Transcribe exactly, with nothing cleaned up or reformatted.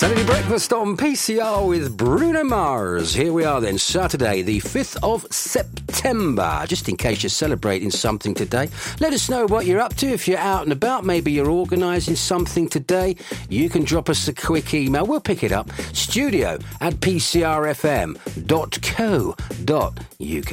Saturday breakfast on P C R with Bruno Mars. Here we are then, Saturday, the fifth of September. Just in case you're celebrating something today, let us know what you're up to. If you're out and about, maybe you're organising something today, you can drop us a quick email. We'll pick it up. Studio at p c r f m dot co dot u k.